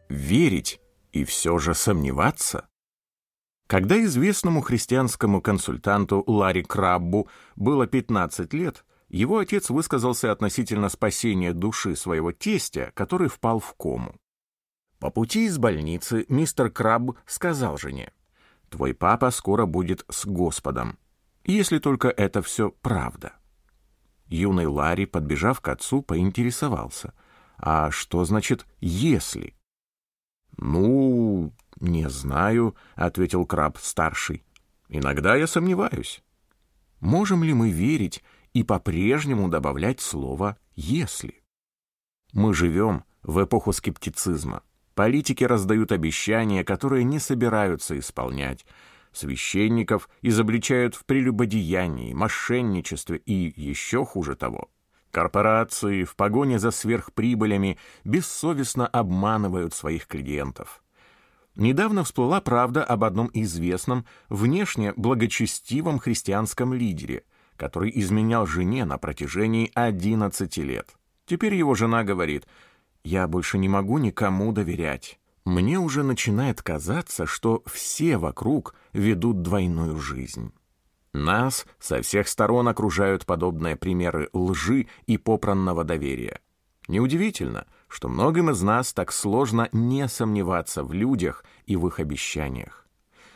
Верить и все же сомневаться? Когда известному христианскому консультанту Ларри Краббу было 15 лет, его отец высказался относительно спасения души своего тестя, который впал в кому. По пути из больницы мистер Крабб сказал жене: «Твой папа скоро будет с Господом, если только это все правда». Юный Ларри, подбежав к отцу, поинтересовался: «А что значит «если»?» «Ну, не знаю», — ответил Крабб-старший. «Иногда я сомневаюсь». Можем ли мы верить и по-прежнему добавлять слово «если»? Мы живем в эпоху скептицизма. Политики раздают обещания, которые не собираются исполнять. Священников изобличают в прелюбодеянии, мошенничестве и, еще хуже того, корпорации в погоне за сверхприбылями бессовестно обманывают своих клиентов. Недавно всплыла правда об одном известном, внешне благочестивом христианском лидере, который изменял жене на протяжении 11 лет. Теперь его жена говорит: «Я больше не могу никому доверять. Мне уже начинает казаться, что все вокруг ведут двойную жизнь». Нас со всех сторон окружают подобные примеры лжи и попранного доверия. Неудивительно, что многим из нас так сложно не сомневаться в людях и в их обещаниях.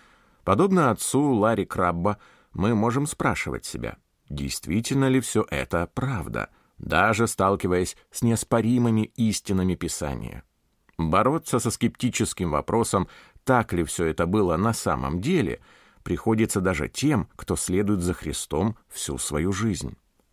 Подобно отцу Ларри Крабба, мы можем спрашивать себя, действительно ли все это правда, даже сталкиваясь с неоспоримыми истинами Писания. Бороться со скептическим вопросом, так ли все это было на самом деле, приходится даже тем, кто следует за Христом всю свою жизнь.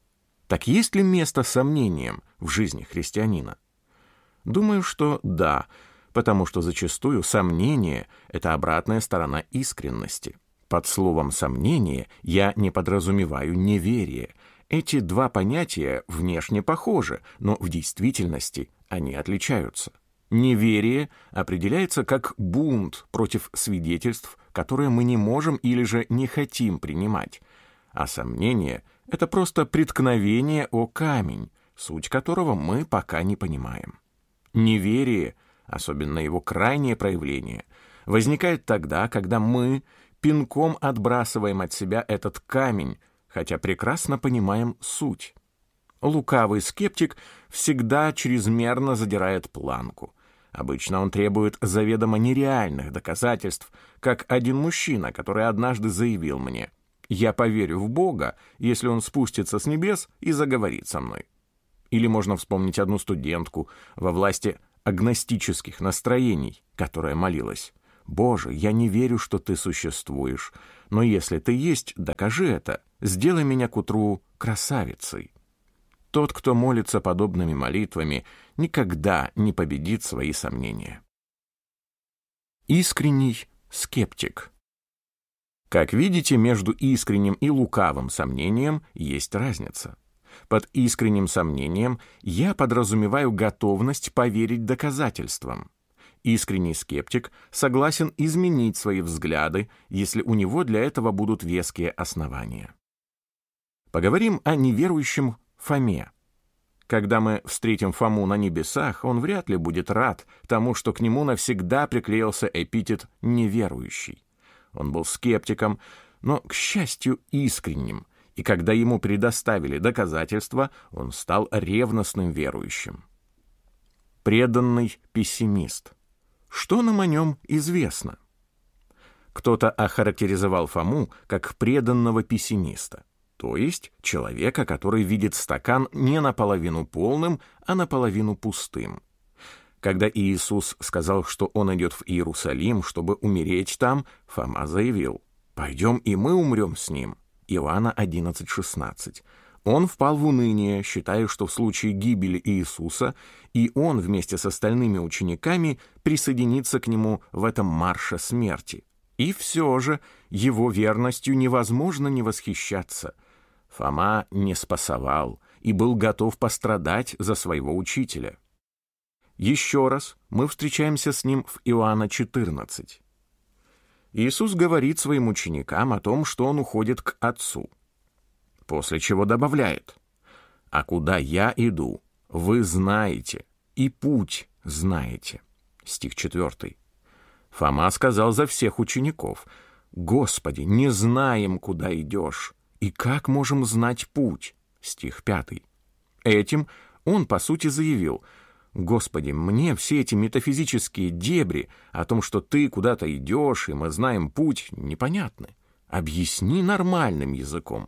Так есть ли место сомнениям в жизни христианина? Думаю, что да, потому что зачастую сомнение — это обратная сторона искренности. Под словом «сомнение» я не подразумеваю неверие. Эти два понятия внешне похожи, но в действительности они отличаются. Неверие определяется как бунт против свидетельств, которые мы не можем или же не хотим принимать, а сомнение — это просто преткновение о камень, суть которого мы пока не понимаем. Неверие, особенно его крайнее проявление, возникает тогда, когда мы пинком отбрасываем от себя этот камень, хотя прекрасно понимаем суть. Лукавый скептик всегда чрезмерно задирает планку. Обычно он требует заведомо нереальных доказательств, как один мужчина, который однажды заявил мне: «Я поверю в Бога, если Он спустится с небес и заговорит со мной». Или можно вспомнить одну студентку во власти агностических настроений, которая молилась: «Боже, я не верю, что Ты существуешь, но если Ты есть, докажи это, сделай меня к утру красавицей». Тот, кто молится подобными молитвами, никогда не победит свои сомнения. Искренний скептик. Как видите, между искренним и лукавым сомнением есть разница. Под искренним сомнением я подразумеваю готовность поверить доказательствам. Искренний скептик согласен изменить свои взгляды, если у него для этого будут веские основания. Поговорим о неверующем Фоме. Когда мы встретим Фому на небесах, он вряд ли будет рад тому, что к нему навсегда приклеился эпитет «неверующий». Он был скептиком, но, к счастью, искренним, и когда ему предоставили доказательства, он стал ревностным верующим. Преданный пессимист. Что нам о нем известно? Кто-то охарактеризовал Фому как преданного пессимиста, то есть человека, который видит стакан не наполовину полным, а наполовину пустым. Когда Иисус сказал, что он идет в Иерусалим, чтобы умереть там, Фома заявил: «Пойдем и мы умрем с ним». Иоанна 11:16. Он впал в уныние, считая, что в случае гибели Иисуса и он вместе с остальными учениками присоединится к нему в этом марше смерти. И все же его верностью невозможно не восхищаться. Фома не спасовал и был готов пострадать за своего учителя. Еще раз мы встречаемся с ним в Иоанна 14. Иисус говорит своим ученикам о том, что он уходит к Отцу, после чего добавляет: «А куда я иду, вы знаете, и путь знаете». Стих 4. Фома сказал за всех учеников: «Господи, не знаем, куда идешь, и как можем знать путь?» Стих 5. Этим он, по сути, заявил: «Господи, мне все эти метафизические дебри о том, что ты куда-то идешь, и мы знаем путь, непонятны. Объясни нормальным языком».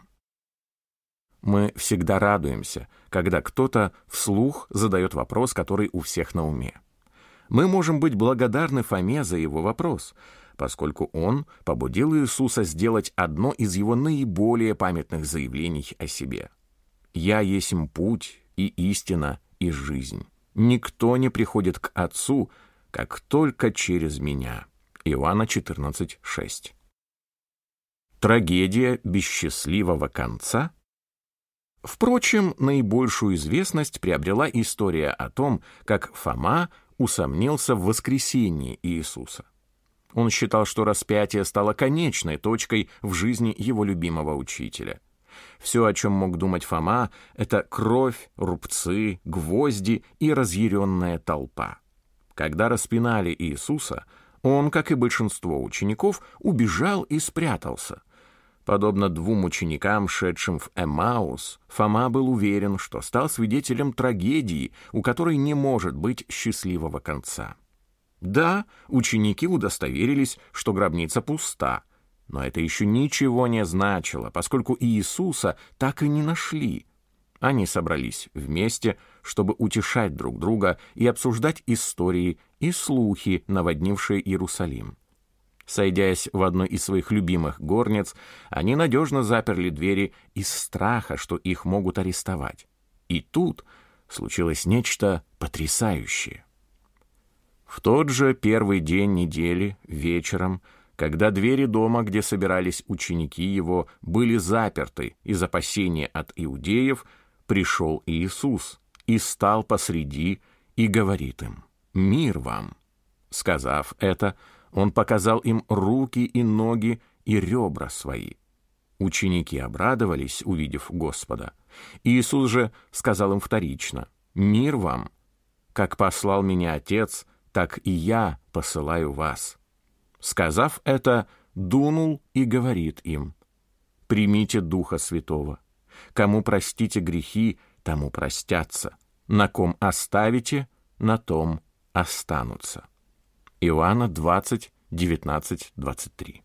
Мы всегда радуемся, когда кто-то вслух задает вопрос, который у всех на уме. Мы можем быть благодарны Фоме за его вопрос, поскольку он побудил Иисуса сделать одно из его наиболее памятных заявлений о себе: «Я есмь путь и истина и жизнь. Никто не приходит к Отцу, как только через Меня». Иоанна 14:6. Трагедия без счастливого конца? Впрочем, наибольшую известность приобрела история о том, как Фома усомнился в воскресении Иисуса. Он считал, что распятие стало конечной точкой в жизни его любимого учителя. Все, о чем мог думать Фома, это кровь, рубцы, гвозди и разъяренная толпа. Когда распинали Иисуса, он, как и большинство учеников, убежал и спрятался. Подобно двум ученикам, шедшим в Эммаус, Фома был уверен, что стал свидетелем трагедии, у которой не может быть счастливого конца. Да, ученики удостоверились, что гробница пуста, но это еще ничего не значило, поскольку Иисуса так и не нашли. Они собрались вместе, чтобы утешать друг друга и обсуждать истории и слухи, наводнившие Иерусалим. Сойдясь в одной из своих любимых горниц, они надежно заперли двери из страха, что их могут арестовать. И тут случилось нечто потрясающее. В тот же первый день недели, вечером, когда двери дома, где собирались ученики его, были заперты из опасения от иудеев, пришел Иисус и стал посреди и говорит им: «Мир вам!» Сказав это, он показал им руки и ноги и ребра свои. Ученики обрадовались, увидев Господа. Иисус же сказал им вторично: «Мир вам! Как послал меня Отец, так и я посылаю вас». Сказав это, дунул и говорит им: «Примите Духа Святого. Кому простите грехи, тому простятся. На ком оставите, на том останутся». Иоанна 20, 19, 23.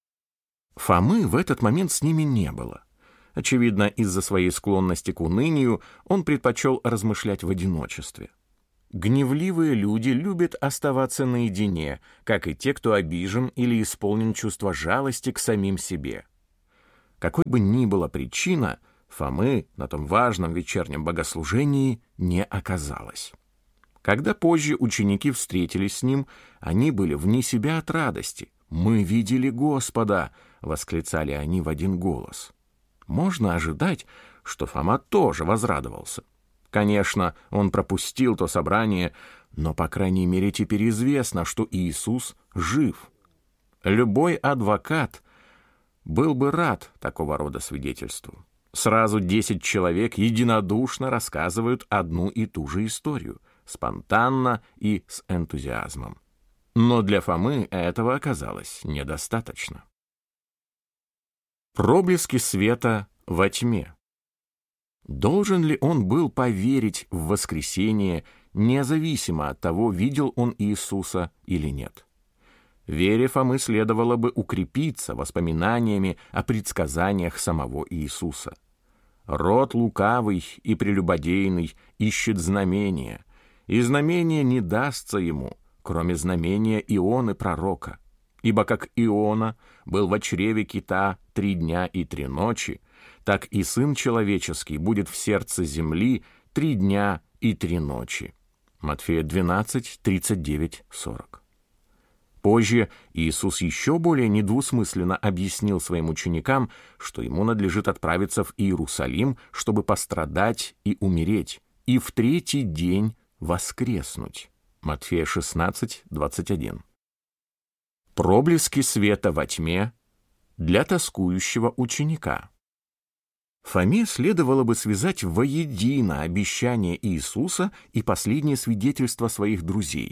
Фомы в этот момент с ними не было. Очевидно, из-за своей склонности к унынию он предпочел размышлять в одиночестве. Гневливые люди любят оставаться наедине, как и те, кто обижен или исполнен чувства жалости к самим себе. Какой бы ни была причина, Фомы на том важном вечернем богослужении не оказалось. Когда позже ученики встретились с ним, они были вне себя от радости. «Мы видели Господа!» — восклицали они в один голос. Можно ожидать, что Фома тоже возрадовался. Конечно, он пропустил то собрание, но, по крайней мере, теперь известно, что Иисус жив. Любой адвокат был бы рад такого рода свидетельству. Сразу 10 человек единодушно рассказывают одну и ту же историю, спонтанно и с энтузиазмом. Но для Фомы этого оказалось недостаточно. Проблески света во тьме. Должен ли он был поверить в воскресение, независимо от того, видел он Иисуса или нет? Вере Фомы следовало бы укрепиться воспоминаниями о предсказаниях самого Иисуса. Род лукавый и прелюбодейный ищет знамения, и знамение не дастся ему, кроме знамения Ионы пророка. Ибо как Иона был во чреве кита 3 дня и 3 ночи, так и Сын Человеческий будет в сердце земли 3 дня и 3 ночи. Матфея 12, 39, 40. Позже Иисус еще более недвусмысленно объяснил своим ученикам, что ему надлежит отправиться в Иерусалим, чтобы пострадать и умереть, и в 3-й день воскреснуть. Матфея 16, 21. Проблески света во тьме для тоскующего ученика. Фоме следовало бы связать воедино обещание Иисуса и последнее свидетельство своих друзей.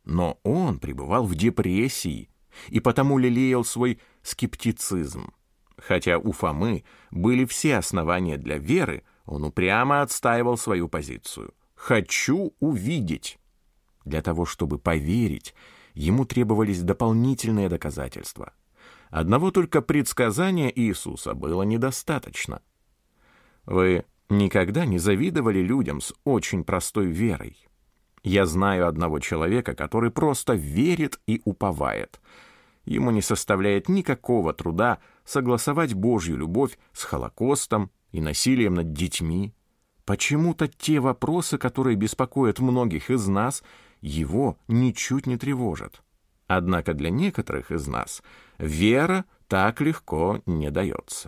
Но он пребывал в депрессии и потому лелеял свой скептицизм. Хотя у Фомы были все основания для веры, он упрямо отстаивал свою позицию. «Хочу увидеть». Для того, чтобы поверить, ему требовались дополнительные доказательства. Одного только предсказания Иисуса было недостаточно. Вы никогда не завидовали людям с очень простой верой? Я знаю одного человека, который просто верит и уповает. Ему не составляет никакого труда согласовать Божью любовь с Холокостом и насилием над детьми. Почему-то те вопросы, которые беспокоят многих из нас, его ничуть не тревожат. Однако для некоторых из нас вера так легко не дается.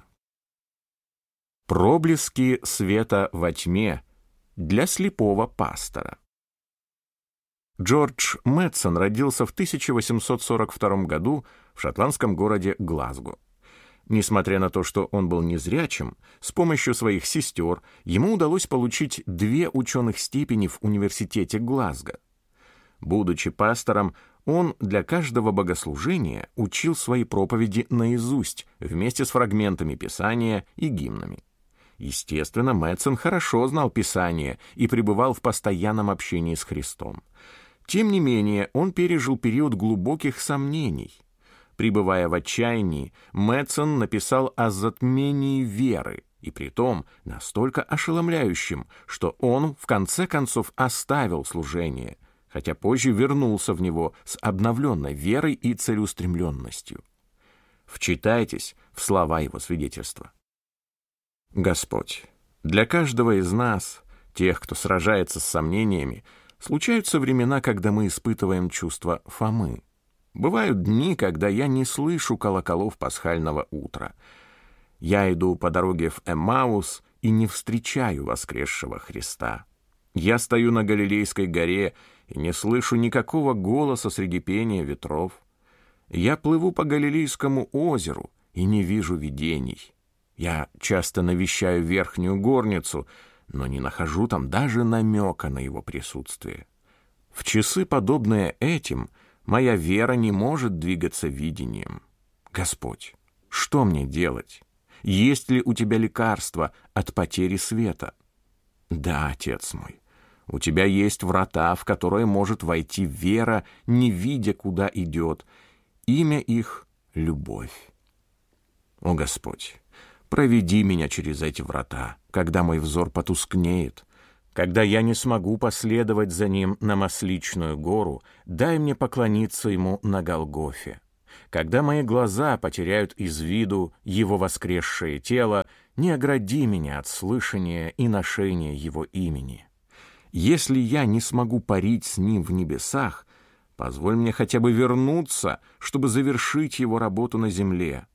Проблески света во тьме для слепого пастора. Джордж Мэтсон родился в 1842 году в шотландском городе Глазго. Несмотря на то, что он был незрячим, с помощью своих сестер ему удалось получить 2 ученых степени в университете Глазго. Будучи пастором, он для каждого богослужения учил свои проповеди наизусть вместе с фрагментами Писания и гимнами. Естественно, Мэтсон хорошо знал Писание и пребывал в постоянном общении с Христом. Тем не менее, он пережил период глубоких сомнений. Пребывая в отчаянии, Мэтсон написал о затмении веры, и притом настолько ошеломляющем, что он в конце концов оставил служение, хотя позже вернулся в него с обновленной верой и целеустремленностью. Вчитайтесь в слова его свидетельства. Господь, для каждого из нас, тех, кто сражается с сомнениями, случаются времена, когда мы испытываем чувство Фомы. Бывают дни, когда я не слышу колоколов пасхального утра. Я иду по дороге в Эммаус и не встречаю воскресшего Христа. Я стою на Галилейской горе и не слышу никакого голоса среди пения ветров. Я плыву по Галилейскому озеру и не вижу видений. Я часто навещаю верхнюю горницу, но не нахожу там даже намека на его присутствие. В часы, подобные этим, моя вера не может двигаться видением. Господь, что мне делать? Есть ли у тебя лекарство от потери света? Да, Отец мой, у тебя есть врата, в которые может войти вера, не видя, куда идет. Имя их — любовь. О, Господь, проведи меня через эти врата, когда мой взор потускнеет, когда я не смогу последовать за ним на Масличную гору, дай мне поклониться ему на Голгофе. Когда мои глаза потеряют из виду его воскресшее тело, не огради меня от слышания и ношения его имени. Если я не смогу парить с ним в небесах, позволь мне хотя бы вернуться, чтобы завершить его работу на земле.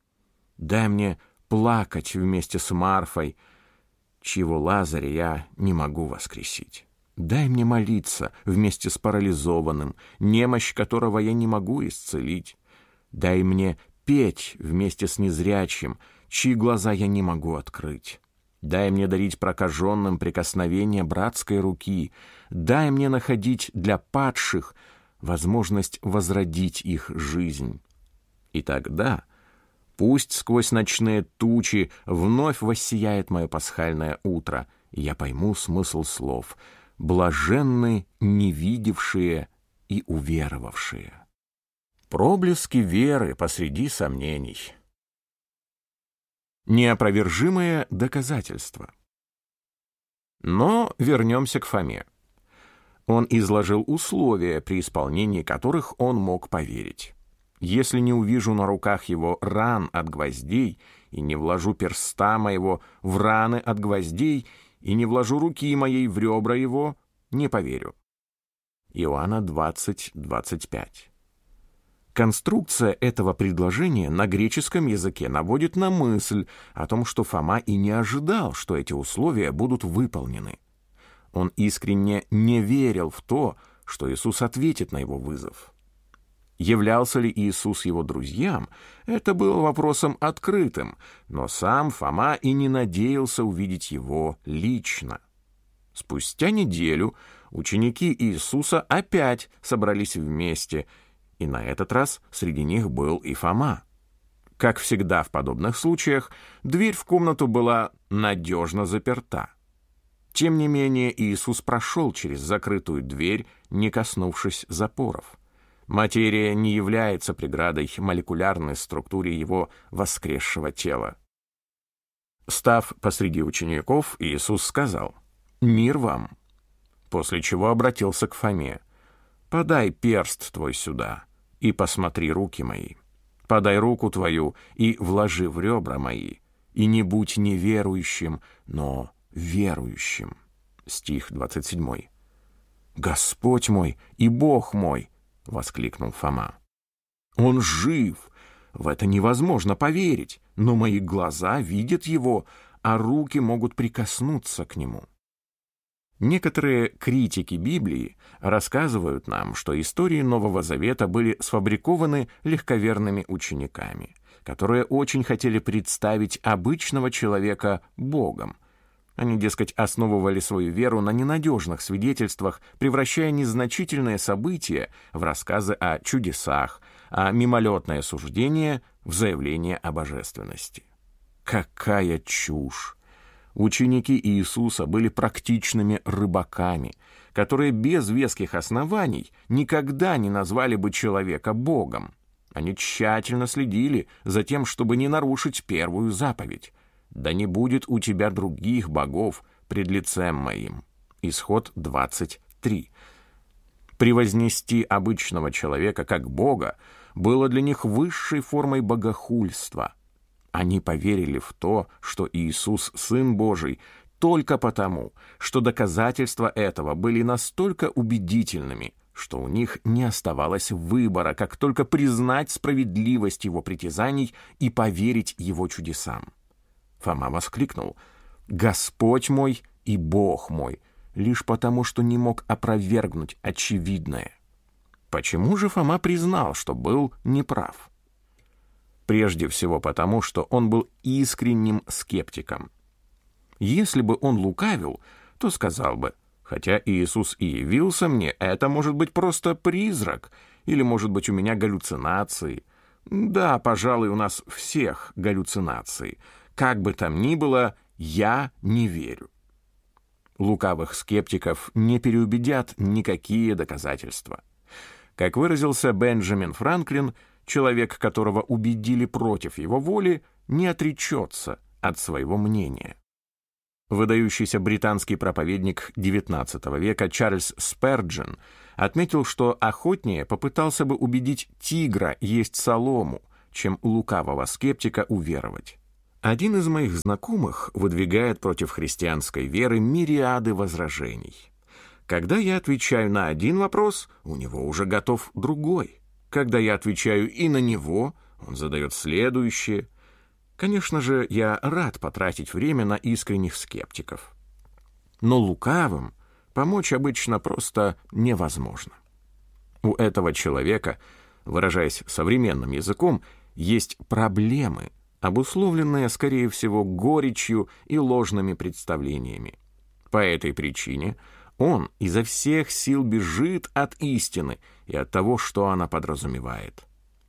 Дай мне плакать вместе с Марфой, чьего Лазаря я не могу воскресить. Дай мне молиться вместе с парализованным, немощь которого я не могу исцелить. Дай мне петь вместе с незрячим, чьи глаза я не могу открыть. Дай мне дарить прокаженным прикосновение братской руки. Дай мне находить для падших возможность возродить их жизнь. И тогда пусть сквозь ночные тучи вновь воссияет мое пасхальное утро, и я пойму смысл слов «блаженны невидевшие и уверовавшие». Проблески веры посреди сомнений. Неопровержимое доказательство. Но вернемся к Фоме. Он изложил условия, при исполнении которых он мог поверить. «Если не увижу на руках его ран от гвоздей, и не вложу перста моего в раны от гвоздей, и не вложу руки моей в ребра его, не поверю». Иоанна 20:25. Конструкция этого предложения на греческом языке наводит на мысль о том, что Фома и не ожидал, что эти условия будут выполнены. Он искренне не верил в то, что Иисус ответит на его вызов. Являлся ли Иисус его друзьям, это было вопросом открытым, но сам Фома и не надеялся увидеть его лично. Спустя неделю ученики Иисуса опять собрались вместе, и на этот раз среди них был и Фома. Как всегда в подобных случаях, дверь в комнату была надежно заперта. Тем не менее, Иисус прошел через закрытую дверь, не коснувшись запоров. Материя не является преградой молекулярной структуре его воскресшего тела. Став посреди учеников, Иисус сказал: «Мир вам!» После чего обратился к Фоме: «Подай перст твой сюда и посмотри руки мои. Подай руку твою и вложи в ребра мои, и не будь неверующим, но верующим». Стих 27. «Господь мой и Бог мой!» — воскликнул Фома. «Он жив! В это невозможно поверить, но мои глаза видят его, а руки могут прикоснуться к нему». Некоторые критики Библии рассказывают нам, что истории Нового Завета были сфабрикованы легковерными учениками, которые очень хотели представить обычного человека Богом. Они, дескать, основывали свою веру на ненадежных свидетельствах, превращая незначительные события в рассказы о чудесах, а мимолетное суждение в заявление о божественности. Какая чушь! Ученики Иисуса были практичными рыбаками, которые без веских оснований никогда не назвали бы человека Богом. Они тщательно следили за тем, чтобы не нарушить первую заповедь: «Да не будет у тебя других богов пред лицем моим». Исход 23. Превознести обычного человека как Бога было для них высшей формой богохульства. Они поверили в то, что Иисус — Сын Божий, только потому, что доказательства этого были настолько убедительными, что у них не оставалось выбора, как только признать справедливость его притязаний и поверить его чудесам. Фома воскликнул: «Господь мой и Бог мой», лишь потому, что не мог опровергнуть очевидное. Почему же Фома признал, что был неправ? Прежде всего потому, что он был искренним скептиком. Если бы он лукавил, то сказал бы: «Хотя Иисус и явился мне, это может быть просто призрак, или, может быть, у меня галлюцинации. Да, пожалуй, у нас всех галлюцинации. Как бы там ни было, я не верю». Лукавых скептиков не переубедят никакие доказательства. Как выразился Бенджамин Франклин, человек, которого убедили против его воли, не отречется от своего мнения. Выдающийся британский проповедник XIX века Чарльз Сперджен отметил, что охотнее попытался бы убедить тигра есть солому, чем лукавого скептика уверовать. Один из моих знакомых выдвигает против христианской веры мириады возражений. Когда я отвечаю на один вопрос, у него уже готов другой. Когда я отвечаю и на него, он задает следующее. Конечно же, я рад потратить время на искренних скептиков. Но лукавым помочь обычно просто невозможно. У этого человека, выражаясь современным языком, есть проблемы, обусловленные, скорее всего, горечью и ложными представлениями. По этой причине он изо всех сил бежит от истины и от того, что она подразумевает.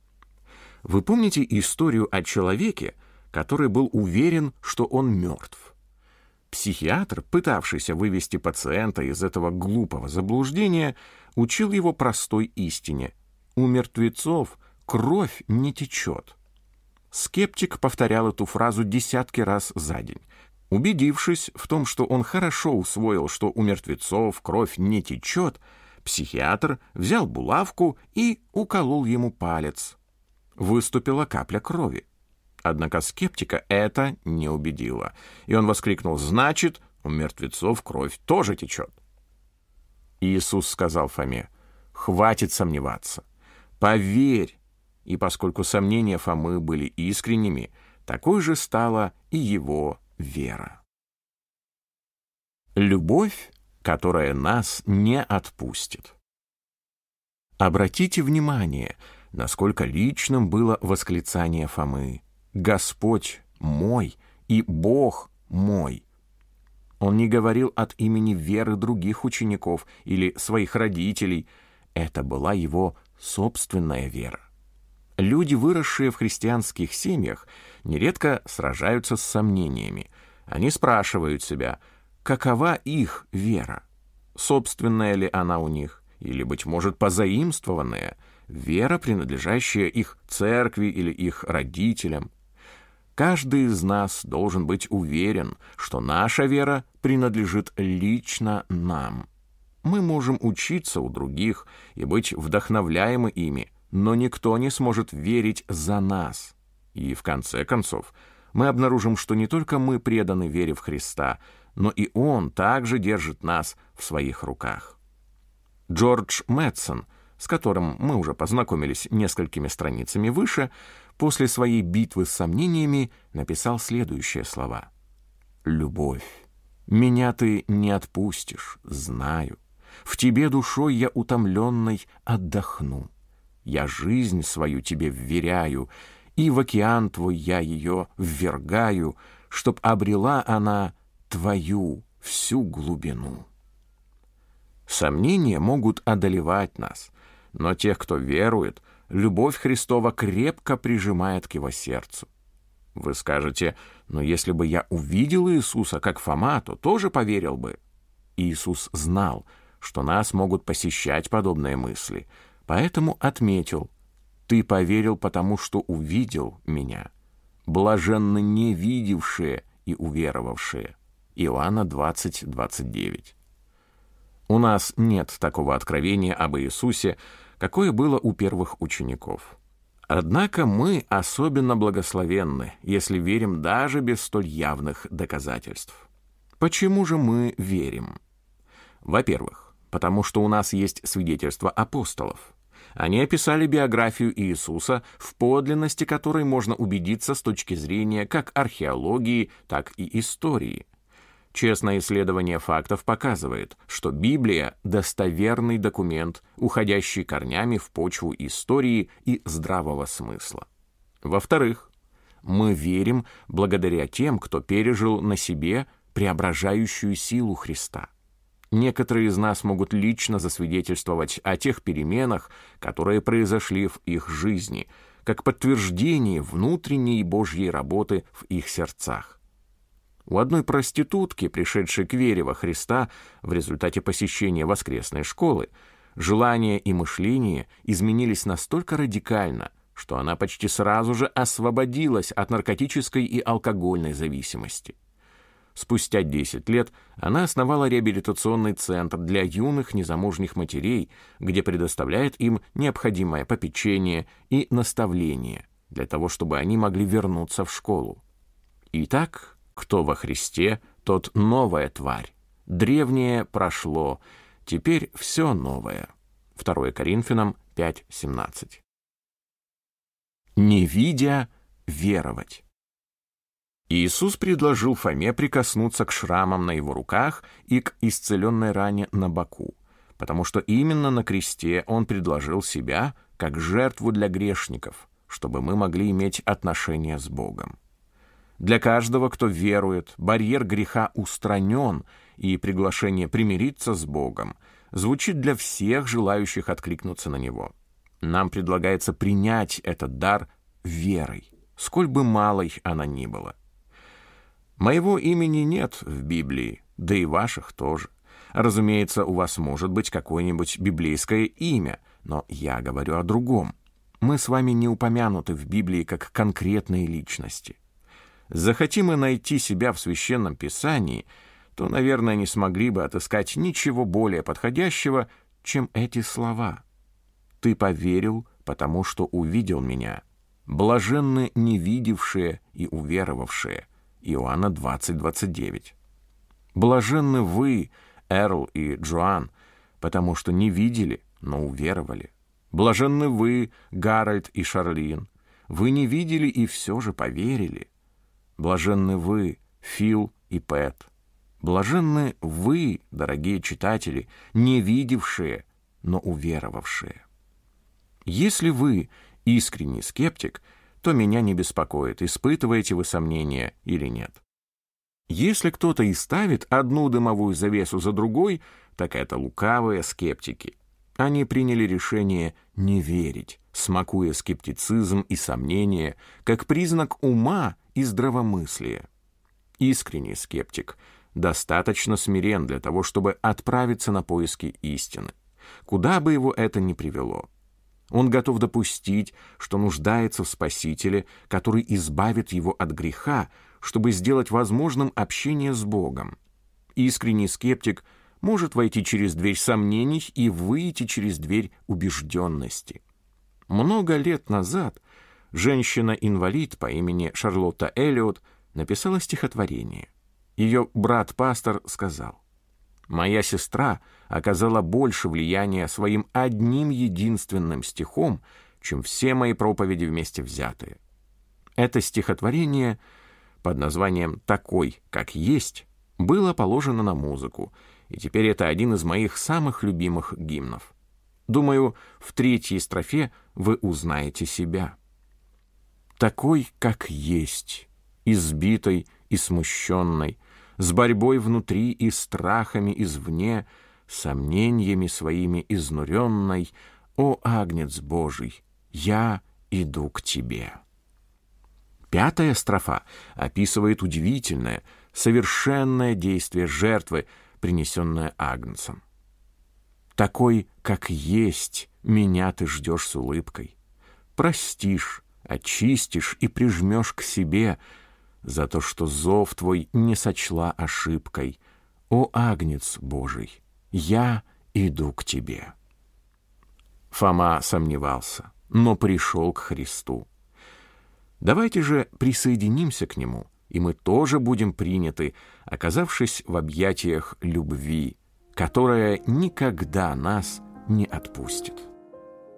Вы помните историю о человеке, который был уверен, что он мертв? Психиатр, пытавшийся вывести пациента из этого глупого заблуждения, учил его простой истине: у мертвецов кровь не течет. Скептик повторял эту фразу десятки раз за день. Убедившись в том, что он хорошо усвоил, что у мертвецов кровь не течет, психиатр взял булавку и уколол ему палец. Выступила капля крови. Однако скептика это не убедило, и он воскликнул: «Значит, у мертвецов кровь тоже течет». Иисус сказал Фоме: «Хватит сомневаться. Поверь». И поскольку сомнения Фомы были искренними, такой же стала и его вера. Любовь, которая нас не отпустит. Обратите внимание, насколько личным было восклицание Фомы: «Господь мой и Бог мой». Он не говорил от имени веры других учеников или своих родителей. Это была его собственная вера. Люди, выросшие в христианских семьях, нередко сражаются с сомнениями. Они спрашивают себя, какова их вера? Собственная ли она у них? Или, быть может, позаимствованная? Вера, принадлежащая их церкви или их родителям? Каждый из нас должен быть уверен, что наша вера принадлежит лично нам. Мы можем учиться у других и быть вдохновляемы ими, но никто не сможет верить за нас. И в конце концов, мы обнаружим, что не только мы преданы вере в Христа, но и Он также держит нас в своих руках. Джордж Мэтсон, с которым мы уже познакомились несколькими страницами выше, после своей битвы с сомнениями написал следующие слова. «Любовь, меня ты не отпустишь, знаю. В тебе душой я утомленной отдохну. Я жизнь свою тебе вверяю, и в океан твой я ее ввергаю, чтоб обрела она твою всю глубину». Сомнения могут одолевать нас, но тех, кто верует, любовь Христова крепко прижимает к его сердцу. Вы скажете, но если бы я увидел Иисуса, как Фома, то тоже поверил бы. Иисус знал, что нас могут посещать подобные мысли, поэтому отметил: «Ты поверил, потому что увидел меня. Блаженны не видевшие и уверовавшие». Иоанна 20:29. У нас нет такого откровения об Иисусе, какое было у первых учеников. Однако мы особенно благословенны, если верим даже без столь явных доказательств. Почему же мы верим? Во-первых, потому что у нас есть свидетельства апостолов. Они описали биографию Иисуса, в подлинности которой можно убедиться с точки зрения как археологии, так и истории. Честное исследование фактов показывает, что Библия — достоверный документ, уходящий корнями в почву истории и здравого смысла. Во-вторых, мы верим благодаря тем, кто пережил на себе преображающую силу Христа. Некоторые из нас могут лично засвидетельствовать о тех переменах, которые произошли в их жизни, как подтверждение внутренней Божьей работы в их сердцах. У одной проститутки, пришедшей к вере во Христа в результате посещения воскресной школы, желания и мышление изменились настолько радикально, что она почти сразу же освободилась от наркотической и алкогольной зависимости. Спустя 10 лет она основала реабилитационный центр для юных незамужних матерей, где предоставляет им необходимое попечение и наставление для того, чтобы они могли вернуться в школу. Итак, кто во Христе, тот новая тварь. Древнее прошло, теперь все новое. 2 Коринфянам 5:17. Не видя, веровать. Иисус предложил Фоме прикоснуться к шрамам на его руках и к исцеленной ране на боку, потому что именно на кресте он предложил себя как жертву для грешников, чтобы мы могли иметь отношения с Богом. Для каждого, кто верует, барьер греха устранен, и приглашение примириться с Богом звучит для всех желающих откликнуться на него. Нам предлагается принять этот дар верой, сколь бы малой она ни была. Моего имени нет в Библии, да и ваших тоже. Разумеется, у вас может быть какое-нибудь библейское имя, но я говорю о другом. Мы с вами не упомянуты в Библии как конкретные личности. Захотим мы найти себя в Священном Писании, то, наверное, не смогли бы отыскать ничего более подходящего, чем эти слова. «Ты поверил, потому что увидел меня. Блаженны не видевшие и уверовавшие». Иоанна 20:29. Блаженны вы, Эрл и Джоан, потому что не видели, но уверовали. Блаженны вы, Гарольд и Шарлин. Вы не видели и все же поверили. Блаженны вы, Фил и Пэт. Блаженны вы, дорогие читатели, не видевшие, но уверовавшие. Если вы искренний скептик, то меня не беспокоит, испытываете вы сомнения или нет. Если кто-то и ставит одну дымовую завесу за другой, так это лукавые скептики. Они приняли решение не верить, смакуя скептицизм и сомнения как признак ума и здравомыслия. Искренний скептик достаточно смирен для того, чтобы отправиться на поиски истины, куда бы его это ни привело. Он готов допустить, что нуждается в Спасителе, который избавит его от греха, чтобы сделать возможным общение с Богом. Искренний скептик может войти через дверь сомнений и выйти через дверь убежденности. Много лет назад женщина-инвалид по имени Шарлотта Эллиот написала стихотворение. Ее брат-пастор сказал: «Моя сестра оказала больше влияния своим одним единственным стихом, чем все мои проповеди вместе взятые». Это стихотворение под названием «Такой, как есть» было положено на музыку, и теперь это один из моих самых любимых гимнов. Думаю, в 3-й строфе вы узнаете себя. «Такой, как есть, избитой и смущенной, с борьбой внутри и страхами извне, сомнениями своими изнуренной, о, Агнец Божий, я иду к тебе». 5-я строфа описывает удивительное, совершенное действие жертвы, принесенное Агнцем. «Такой, как есть, меня ты ждешь с улыбкой. Простишь, очистишь и прижмешь к себе за то, что зов твой не сочла ошибкой. О, Агнец Божий, я иду к тебе». Фома сомневался, но пришел к Христу. Давайте же присоединимся к Нему, и мы тоже будем приняты, оказавшись в объятиях любви, которая никогда нас не отпустит.